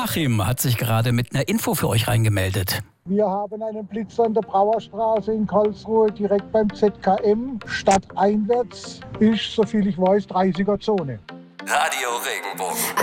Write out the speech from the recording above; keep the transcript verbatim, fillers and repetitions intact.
Joachim hat sich gerade mit einer Info für euch reingemeldet. Wir haben einen Blitzer an der Brauerstraße in Karlsruhe, direkt beim Z K M. Stadteinwärts ist, soviel ich weiß, dreißiger Zone. Radio Regenbogen.